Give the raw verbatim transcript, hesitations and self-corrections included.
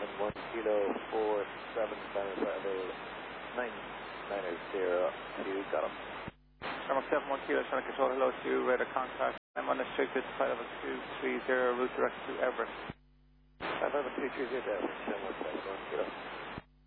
seven one kilo four seven Tango Bravo nine nine zero two, got him. Starmark seven one kilo, Sonic Control, hello to you, radar contact. I'm unrestricted, flight level two three zero, route direct to Everett. five level two three zero, seven one seven one kilo.